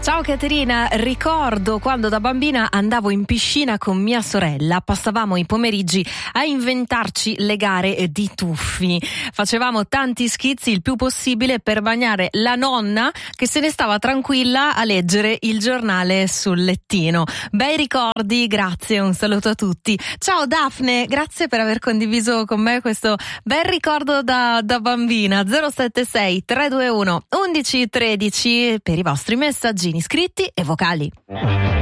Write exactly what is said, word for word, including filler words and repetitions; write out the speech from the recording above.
Ciao Caterina, ricordo quando da bambina andavo in piscina con mia sorella, passavamo i pomeriggi a inventarci le gare di tuffi. Facevamo tanti schizzi il più possibile per bagnare la nonna che se ne stava tranquilla a leggere il giornale sul lettino. Bei ricordi, grazie, un saluto a tutti. Ciao Daphne, grazie per aver condiviso con me questo bel ricordo da, da bambina. zero sette sei tre due uno uno uno uno tre zero per i vostri messaggini scritti e vocali.